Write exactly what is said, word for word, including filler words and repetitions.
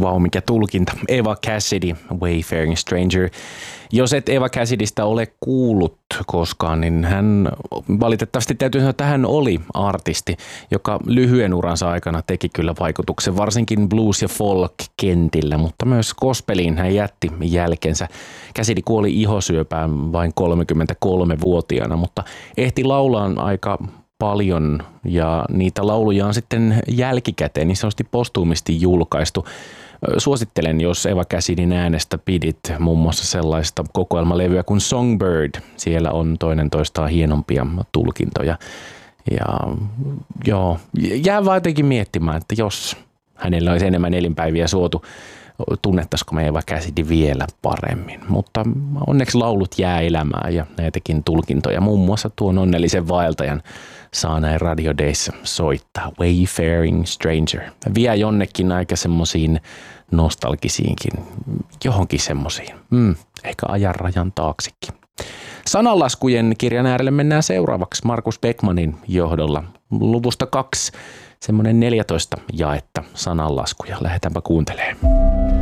Vau, wow, mikä tulkinta. Eva Cassidy, Wayfaring Stranger. Jos et Eva Cassidystä ole kuullut koskaan, niin hän valitettavasti täytyy sanoa, että hän oli artisti, joka lyhyen uransa aikana teki kyllä vaikutuksen, varsinkin blues- ja folk-kentillä, mutta myös gospeliin hän jätti jälkensä. Cassidy kuoli ihosyöpään vain kolmekymmentäkolmevuotiaana, mutta ehti laulaan aika paljon ja niitä lauluja on sitten jälkikäteen niin sanotusti postuumisti julkaistu. Suosittelen, jos Eva Cassidyn äänestä pidit muun muassa sellaista kokoelmalevyä kuin Songbird. Siellä on toinen toistaan hienompia tulkintoja. Ja joo, jää vaan jotenkin miettimään, että jos hänellä olisi enemmän elinpäiviä suotu, tunnettaisiko me Eva Cassidy vielä paremmin. Mutta onneksi laulut jää elämään ja näitäkin tulkintoja. Muun muassa tuon onnellisen vaeltajan saa näin Radio Dayssa soittaa. Wayfaring Stranger. Vie jonnekin aika semmosiin nostalgisiinkin, johonkin semmosiin. Mm, ehkä ajan rajan taaksekin. Sananlaskujen kirjan äärelle mennään seuraavaksi Markus Beckmanin johdolla. Luvusta kaksi, semmoinen neljätoista jaetta sananlaskuja. Lähdetäänpä kuuntelemaan.